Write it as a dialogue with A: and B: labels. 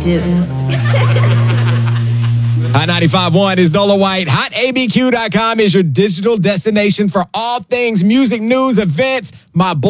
A: do.
B: Hot 95.1 is Nola White. HotABQ.com is your digital destination for all things music, news, events. My